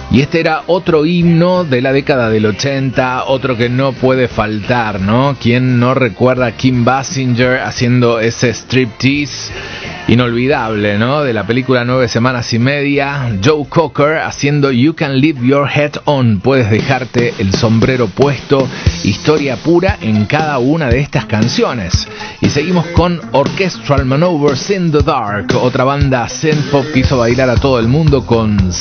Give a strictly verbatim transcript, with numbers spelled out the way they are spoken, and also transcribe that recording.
Y este era otro himno de la década del ochenta, otro que no puede faltar, ¿no? ¿Quién no recuerda a Kim Basinger haciendo ese striptease inolvidable, ¿no? De la película Nueve Semanas y Media. Joe Cocker haciendo You Can Leave Your Head On, puedes dejarte el sombrero puesto. Historia pura en cada una de estas canciones. Y seguimos con Orchestral Maneuvers in the Dark, otra banda synth pop que hizo bailar a todo el mundo con